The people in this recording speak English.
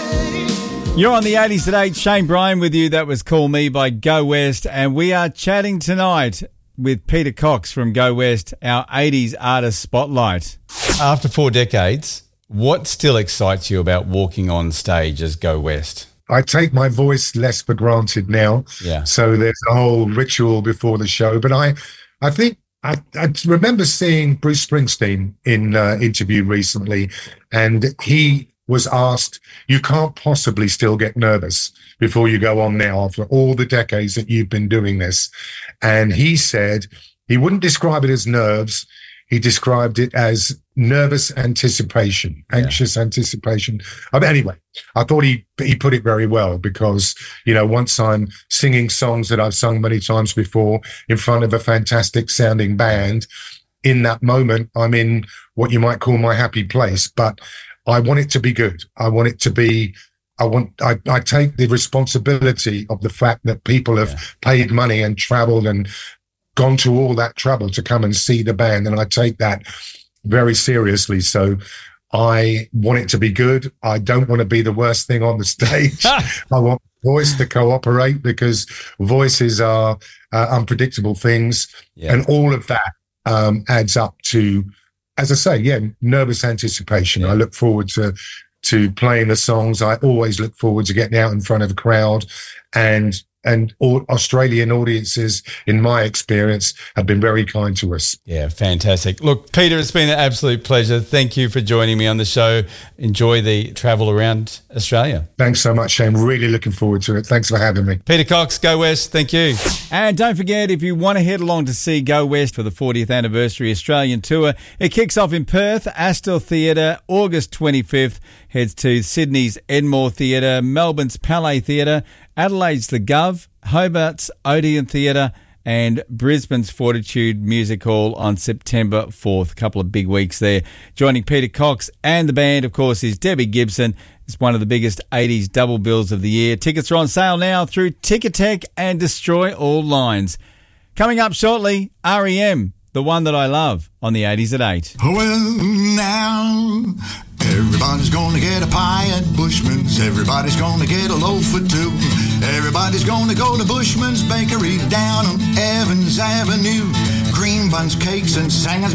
You're on the 80s at 8. Shane Bryan with you. That was Call Me by Go West. And we are chatting tonight with Peter Cox from Go West, our 80s Artist Spotlight. After 4 decades, what still excites you about walking on stage as Go West? I take my voice less for granted now. Yeah. So there's a whole ritual before the show. But I think I remember seeing Bruce Springsteen in an interview recently, and he was asked, you can't possibly still get nervous before you go on now after all the decades that you've been doing this. And he said he wouldn't describe it as nerves. He described it as nervous anticipation, anxious anticipation. Anyway, I thought he put it very well because, you know, once I'm singing songs that I've sung many times before in front of a fantastic sounding band, in that moment, I'm in what you might call my happy place. But I want it to be good. I want it to be, I take the responsibility of the fact that people have paid money and traveled and gone to all that trouble to come and see the band. And I take that very seriously. So I want it to be good. I don't want to be the worst thing on the stage. I want voice to cooperate because voices are unpredictable things. Yeah. And all of that adds up to, as I say, nervous anticipation. Yeah. I look forward to playing the songs. I always look forward to getting out in front of a crowd, and all Australian audiences, in my experience, have been very kind to us. Yeah, fantastic. Look, Peter, it's been an absolute pleasure. Thank you for joining me on the show. Enjoy the travel around Australia. Thanks so much, Shane. Really looking forward to it. Thanks for having me. Peter Cox, Go West. Thank you. And don't forget, if you want to head along to see Go West for the 40th Anniversary Australian Tour, it kicks off in Perth, Astor Theatre, August 25th, heads to Sydney's Enmore Theatre, Melbourne's Palais Theatre, Adelaide's The Gov, Hobart's Odeon Theatre, and Brisbane's Fortitude Music Hall on September 4th. A couple of big weeks there. Joining Peter Cox and the band, of course, is Debbie Gibson. It's one of the biggest 80s double bills of the year. Tickets are on sale now through Ticketek and Destroy All Lines. Coming up shortly, R.E.M., The One That I Love, on the 80s at 8. Well, now everybody's gonna get a pie at Bushman's. Everybody's gonna get a loaf for two. Everybody's gonna go to Bushman's Bakery down on Evans Avenue. Cream buns, cakes, and singers